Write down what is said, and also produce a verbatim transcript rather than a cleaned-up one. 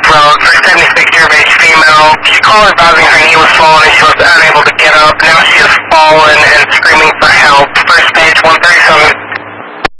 Road for seventy-six-year-of-age female. She called advising her knee was swollen and she was unable to get up. Now she has fallen and